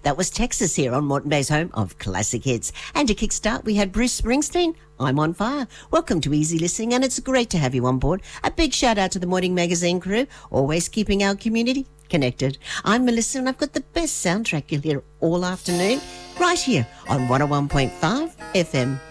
That was Texas here on Moreton Bay's home of classic hits. And to kickstart, we had Bruce Springsteen, I'm on Fire. Welcome to Easy Listening, and it's great to have you on board. A big shout out to the Morning Magazine crew, always keeping our community connected. I'm Melissa, and I've got the best soundtrack you'll hear all afternoon right here on 101.5 FM.